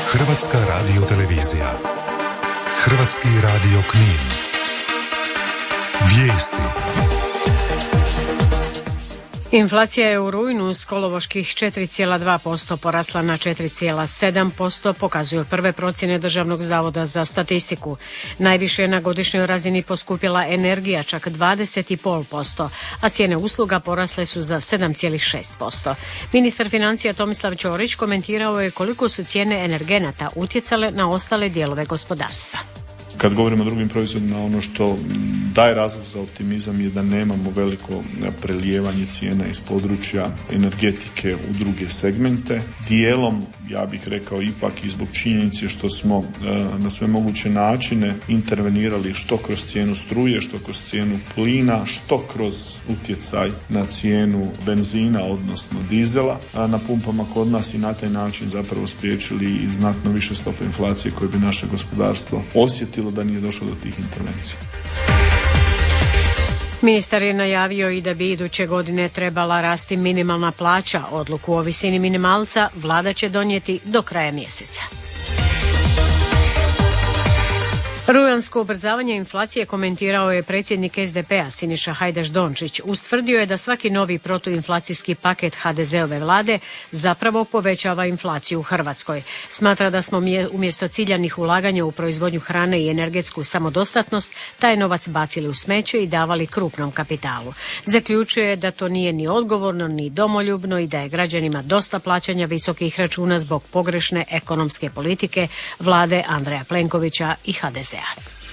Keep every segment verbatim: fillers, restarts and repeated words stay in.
Hrvatska radiotelevizija. Hrvatski radio Knin. Vijesti. Inflacija je u rujnu s kolovoških četiri zarez dva posto porasla na četiri zarez sedam posto, pokazuju prve procjene Državnog zavoda za statistiku. Najviše je na godišnjoj razini poskupila energija, čak dvadeset zarez pet posto, a cijene usluga porasle su za sedam zarez šest posto. Ministar financija Tomislav Ćorić komentirao je koliko su cijene energenata utjecale na ostale dijelove gospodarstva. Kad govorimo o drugim proizvodima, ono što daje razlog za optimizam je da nemamo veliko prelijevanje cijena iz područja energetike u druge segmente. Dijelom, ja bih rekao, ipak i zbog činjenice što smo na sve moguće načine intervenirali što kroz cijenu struje, što kroz cijenu plina, što kroz utjecaj na cijenu benzina, odnosno dizela na pumpama kod nas i na taj način zapravo spriječili i znatno više stope inflacije koje bi naše gospodarstvo osjetilo da nije došlo do tih intervencija. Ministar je najavio i da bi iduće godine trebala rasti minimalna plaća. Odluku o visini minimalca vlada će donijeti do kraja mjeseca. Rujansko ubrzavanje inflacije komentirao je predsjednik es de pe a Siniša Hajdaš Dončić. Ustvrdio je da svaki novi protuinflacijski paket ha de zeove vlade zapravo povećava inflaciju u Hrvatskoj. Smatra da smo umjesto ciljanih ulaganja u proizvodnju hrane i energetsku samodostatnost taj novac bacili u smeće i davali krupnom kapitalu. Zaključuje da to nije ni odgovorno ni domoljubno i da je građanima dosta plaćanja visokih računa zbog pogrešne ekonomske politike vlade Andreja Plenkovića i ha de zea.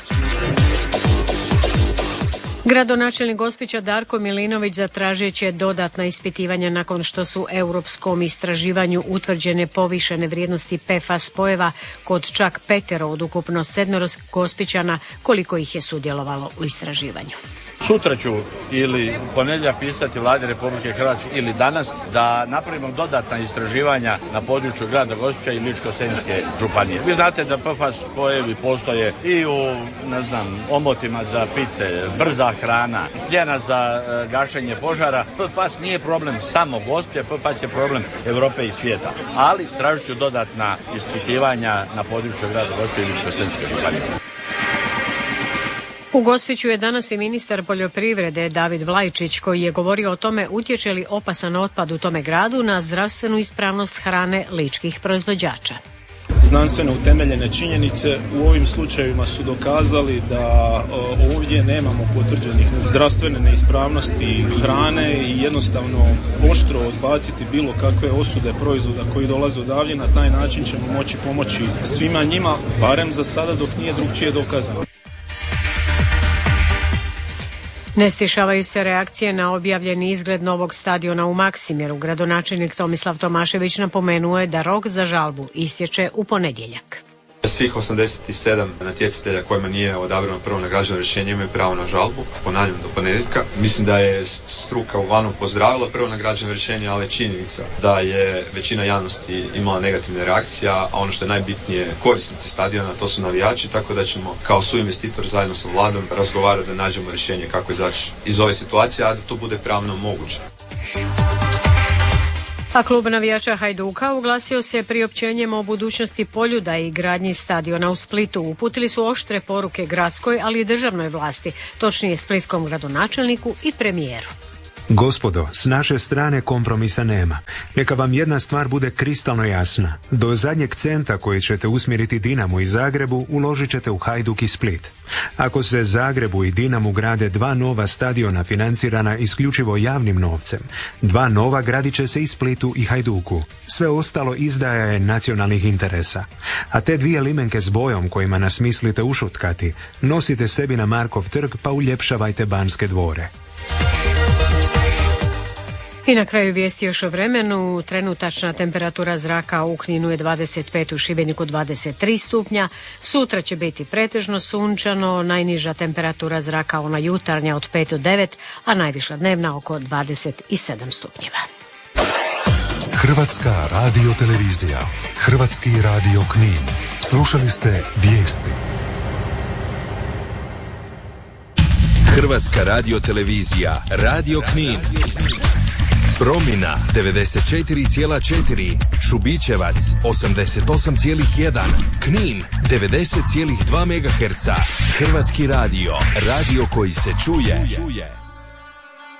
Gradonačelnik Gospića Darko Milinović zatražit će dodatna ispitivanja nakon što su europskom istraživanju utvrđene povišene vrijednosti pe ef a spojeva kod čak petero od ukupno sedmero Gospićana, koliko ih je sudjelovalo u istraživanju. Sutra ću ili ponedjeljak pisati Vladi Republike Hrvatske ili danas da napravimo dodatna istraživanja na području grada Gospića i Ličko-senjske županije. Vi znate da pe ef a spojevi postoje i u, ne znam, omotima za pice, brza hrana, pljena za e, gašenje požara. pe ef a nije problem samo Gospića, pe ef a je problem Europe i svijeta. Ali tražit ću dodatna ispitivanja na području grada Gospića i Ličko-senjske županije. U Gospiću je danas i ministar poljoprivrede David Vlajčić, koji je govorio o tome utječe li opasan otpad u tome gradu na zdravstvenu ispravnost hrane ličkih proizvođača. Znanstveno utemeljene činjenice u ovim slučajevima su dokazali da ovdje nemamo potvrđenih zdravstvene neispravnosti hrane i jednostavno oštro odbaciti bilo kakve osude proizvoda koji dolaze odavde. Na taj način ćemo moći pomoći svima njima, barem za sada dok nije drugčije dokazano. Ne stišavaju se reakcije na objavljeni izgled novog stadiona u Maksimiru. Gradonačelnik Tomislav Tomašević napomenuo je da rok za žalbu istječe u ponedjeljak. Svih osamdeset sedam natjecatelja kojima nije odabrano prvo nagrađeno rješenje imaju pravo na žalbu, ponavljam, do ponedjeljka. Mislim da je struka uglavnom pozdravila prvo nagrađeno rješenje, ali je činjenica da je većina javnosti imala negativne reakcije, a ono što je najbitnije, korisnici stadiona, to su navijači, tako da ćemo kao suinvestitor zajedno sa vladom razgovarati da nađemo rješenje kako izaći iz ove situacije, a da to bude pravno moguće. A klub navijača Hajduka uglasio se priopćenjem o budućnosti Poljuda i gradnji stadiona u Splitu. Uputili su oštre poruke gradskoj, ali i državnoj vlasti, točnije splitskom gradonačelniku i premijeru. Gospodo, s naše strane kompromisa nema. Neka vam jedna stvar bude kristalno jasna. Do zadnjeg centa koji ćete usmjeriti Dinamu i Zagrebu uložit ćete u Hajduk i Split. Ako se Zagrebu i Dinamu grade dva nova stadiona financirana isključivo javnim novcem, dva nova gradit će se i Splitu i Hajduku. Sve ostalo izdaja je nacionalnih interesa. A te dvije limenke s bojom kojima nas mislite ušutkati, nosite sebi na Markov trg pa uljepšavajte Banske dvore. I na kraju vijesti još o vremenu. Trenutačna temperatura zraka u Kninu je dvadeset pet, u Šibeniku dvadeset tri stupnja. Sutra će biti pretežno sunčano, najniža temperatura zraka ona jutarnja od pet do devet, a najviša dnevna oko dvadeset sedam stupnjeva. Hrvatska radiotelevizija, Hrvatski radio Knin. Slušali ste vijesti. Hrvatska radiotelevizija, Radio Knin. Promina devedeset četiri zarez četiri, Šubićevac osamdeset osam zarez jedan, Knin devedeset zarez dva megaherca. Hrvatski radio, radio koji se čuje.